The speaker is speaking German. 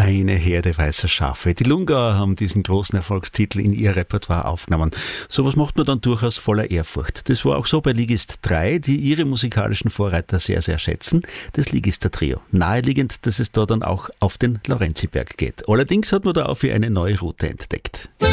Eine Herde weißer Schafe. Die Lungauer haben diesen großen Erfolgstitel in ihr Repertoire aufgenommen. Sowas macht man dann durchaus voller Ehrfurcht. Das war auch so bei Ligist 3, die ihre musikalischen Vorreiter sehr, sehr schätzen. Das Ligister Trio. Naheliegend, dass es da dann auch auf den Laurenziberg geht. Allerdings hat man da auch für eine neue Route entdeckt.